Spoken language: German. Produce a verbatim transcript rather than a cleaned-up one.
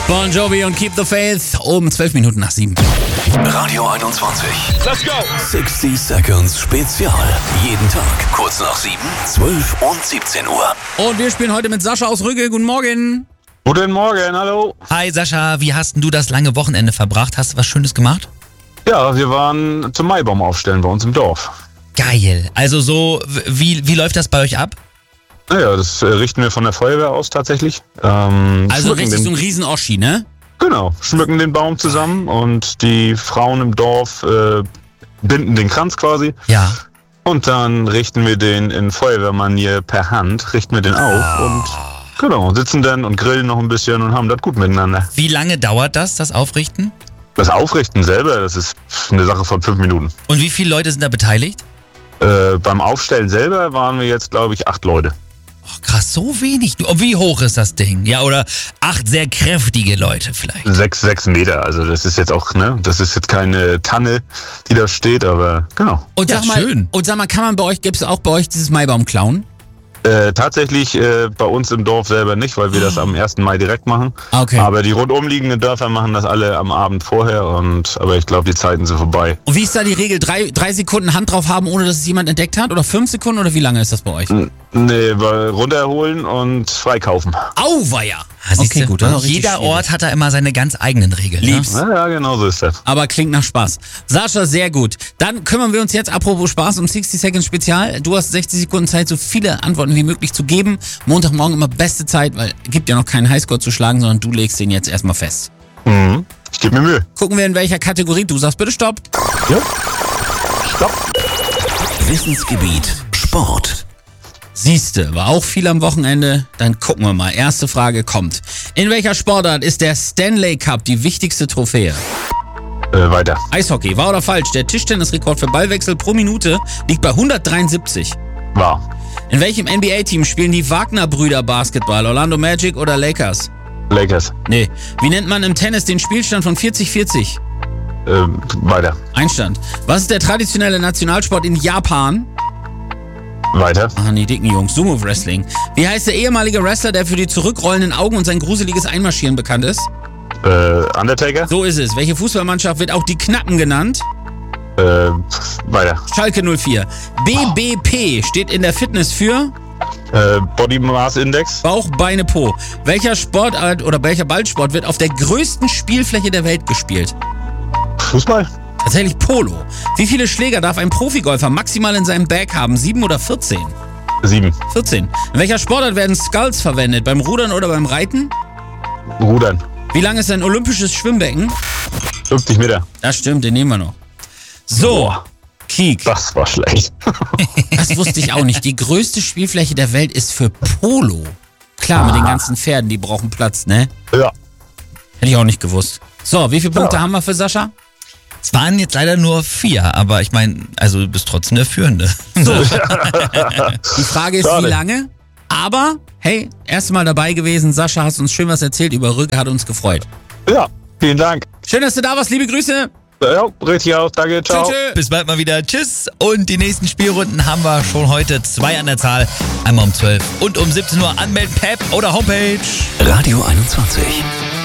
Bon Jovi und Keep the Faith um zwölf Minuten nach sieben. Radio einundzwanzig. Let's go! sechzig Seconds Spezial. Jeden Tag kurz nach sieben, zwölf und siebzehn Uhr. Und wir spielen heute mit Sascha aus Rügge. Guten Morgen. Guten Morgen, hallo. Hi Sascha, wie hast denn du das lange Wochenende verbracht? Hast du was Schönes gemacht? Ja, wir waren zum Maibaum aufstellen bei uns im Dorf. Geil. Also so, wie, wie läuft das bei euch ab? Naja, das äh, richten wir von der Feuerwehr aus tatsächlich. Ähm, Also schmücken richtig den, so ein Riesen-Oschi, ne? Genau, schmücken den Baum zusammen und die Frauen im Dorf äh, binden den Kranz quasi. Ja. Und dann richten wir den in Feuerwehrmanier per Hand, richten wir den auf und genau, sitzen dann und grillen noch ein bisschen und haben das gut miteinander. Wie lange dauert das, das Aufrichten? Das Aufrichten selber, das ist eine Sache von fünf Minuten. Und wie viele Leute sind da beteiligt? Äh, beim Aufstellen selber waren wir jetzt, glaube ich, acht Leute. Oh, krass, so wenig. Du- Wie hoch ist das Ding? Ja, oder acht sehr kräftige Leute vielleicht. Sechs, sechs Meter, also das ist jetzt auch, ne, das ist jetzt keine Tanne, die da steht, aber genau. Und Ja, sag mal, schön. und sag mal, kann man bei euch, gibt es auch bei euch dieses Maibaum klauen? Äh, tatsächlich äh, bei uns im Dorf selber nicht, weil wir das am ersten Mai direkt machen. Okay. Aber die rundumliegenden Dörfer machen das alle am Abend vorher, und aber ich glaube, die Zeiten sind vorbei. Und wie ist da die Regel? Drei, drei Sekunden Hand drauf haben, ohne dass es jemand entdeckt hat? Oder fünf Sekunden? Oder wie lange ist das bei euch? N- Nee, weil runterholen und freikaufen. Auweia! Ah, siehst Okay, du? gut, das ist auch richtig Jeder schwierig. Ort hat da immer seine ganz eigenen Regeln. Lieb's. Ne? Ja, ja, genau so ist das. Aber klingt nach Spaß. Sascha, sehr gut. Dann kümmern wir uns jetzt, apropos Spaß, um sechzig Seconds Spezial. Du hast sechzig Sekunden Zeit, so viele Antworten wie möglich zu geben. Montagmorgen immer beste Zeit, weil es gibt ja noch keinen Highscore zu schlagen, sondern du legst den jetzt erstmal fest. Mhm. Ich gebe mir Mühe. Gucken wir, in welcher Kategorie. Du sagst bitte Stopp. Ja. Stopp. Wissensgebiet Sport. Siehste, war auch viel am Wochenende. Dann gucken wir mal. Erste Frage kommt. In welcher Sportart ist der Stanley Cup die wichtigste Trophäe? Äh, weiter. Eishockey, wahr oder falsch? Der Tischtennisrekord für Ballwechsel pro Minute liegt bei hundertdreiundsiebzig. Wahr. In welchem N B A-Team spielen die Wagner-Brüder Basketball? Orlando Magic oder Lakers? Lakers. Nee. Wie nennt man im Tennis den Spielstand von vierzig vierzig? Äh, weiter. Einstand. Was ist der traditionelle Nationalsport in Japan? Weiter. Ah, die dicken Jungs. Sumo Wrestling. Wie heißt der ehemalige Wrestler, der für die zurückrollenden Augen und sein gruseliges Einmarschieren bekannt ist? Äh, Undertaker. So ist es. Welche Fußballmannschaft wird auch die Knappen genannt? Äh, weiter. Schalke null vier. B B P steht in der Fitness für Äh, Body Mass Index. Bauch, Beine, Po. Welcher Sportart oder welcher Ballsport wird auf der größten Spielfläche der Welt gespielt? Fußball. Tatsächlich Polo. Wie viele Schläger darf ein Profigolfer maximal in seinem Bag haben? Sieben oder vierzehn? Sieben. vierzehn. In welcher Sportart werden Sculls verwendet? Beim Rudern oder beim Reiten? Rudern. Wie lang ist ein olympisches Schwimmbecken? fünfzig Meter. Das stimmt, den nehmen wir noch. So, Boah. Kiek. Das war schlecht. Das wusste ich auch nicht. Die größte Spielfläche der Welt ist für Polo. Klar, mit den ganzen Pferden, die brauchen Platz, ne? Ja. Hätte ich auch nicht gewusst. So, wie viele Punkte Ja. haben wir für Sascha? Es waren jetzt leider nur vier, aber ich meine, also du bist trotzdem der Führende. Die Frage ist, Schade. wie lange? Aber, hey, erste Mal dabei gewesen. Sascha, hast uns schön was erzählt über Rügge, hat uns gefreut. Ja. Vielen Dank. Schön, dass du da warst. Liebe Grüße. Ja, richtig aus. Danke. Ciao. Tschö, tschö. Bis bald mal wieder. Tschüss. Und die nächsten Spielrunden haben wir schon heute zwei an der Zahl. Einmal um zwölf und um siebzehn Uhr anmelden, Pep oder Homepage. Radio einundzwanzig.